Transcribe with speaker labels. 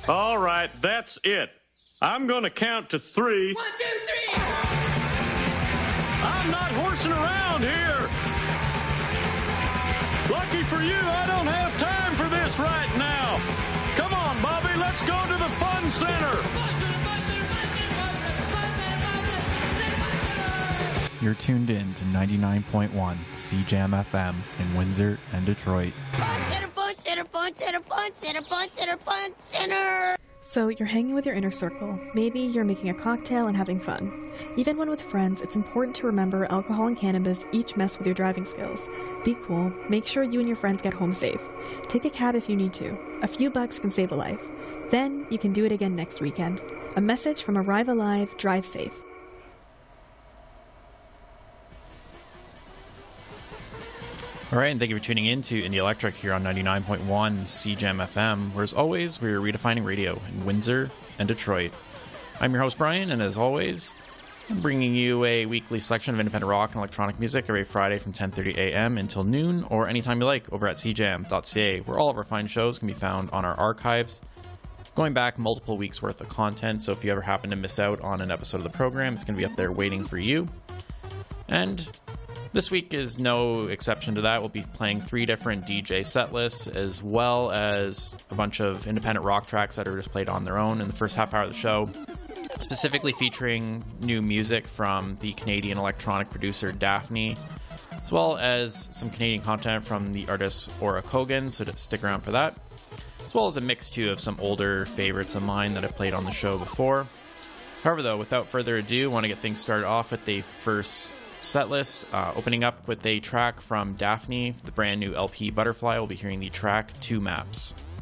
Speaker 1: All right, that's it. I'm going to count to 3.
Speaker 2: 1, 2, 3!
Speaker 1: I'm not horsing around here. Lucky for you, I don't have time for this right now. Come on, Bobby, let's go to the fun center.
Speaker 3: You're tuned in to 99.1 CJAM FM in Windsor and Detroit.
Speaker 2: Center.
Speaker 4: So you're hanging with your inner circle. Maybe you're making a cocktail and having fun. Even when with friends, it's important to remember alcohol and cannabis each mess with your driving skills. Be cool. Make sure you and your friends get home safe. Take a cab if you need to. A few bucks can save a life. Then you can do it again next weekend. A message from Arrive Alive, Drive Safe.
Speaker 3: All right, and thank you for tuning in to Indie Electric here on 99.1 CJAM FM, where as always, we're redefining radio in Windsor and Detroit. I'm your host, Brian, and as always, I'm bringing you a weekly selection of independent rock and electronic music every Friday from 10:30 a.m. until noon, or anytime you like, over at cjam.ca, where all of our fine shows can be found on our archives, going back multiple weeks' worth of content, so if you ever happen to miss out on an episode of the program, it's going to be up there waiting for you. And this week is no exception to that. We'll be playing 3 different DJ set lists, as well as a bunch of independent rock tracks that are just played on their own in the first half hour of the show, specifically featuring new music from the Canadian electronic producer Daphne, as well as some Canadian content from the artist Aura Kogan, so stick around for that, as well as a mix too of some older favorites of mine that I've played on the show before. However, though, without further ado, I want to get things started off with the first set list, opening up with a track from Daphne, the brand new LP Butterfly. We'll be hearing the track 2 Maps.